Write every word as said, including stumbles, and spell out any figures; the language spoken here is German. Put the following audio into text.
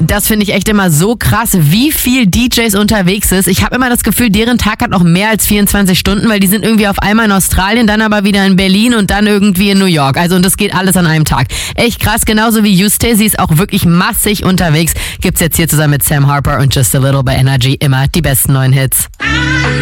Das finde ich echt immer so krass, wie viel D Js unterwegs ist. Ich habe immer das Gefühl, deren Tag hat noch mehr als vierundzwanzig Stunden, weil die sind irgendwie auf einmal in Australien, dann aber wieder in Berlin und dann irgendwie in New York. Also und das geht alles an einem Tag. Echt krass, genauso wie Juste. Sie ist auch wirklich massig unterwegs. Gibt's jetzt hier zusammen mit Sam Harper und Just a Little bei Energy immer die besten neuen Hits.